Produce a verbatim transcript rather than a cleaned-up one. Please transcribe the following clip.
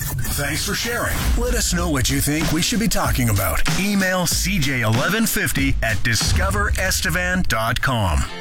Thanks for sharing. Let us know what you think we should be talking about. Email c j eleven fifty at discover estevan dot com.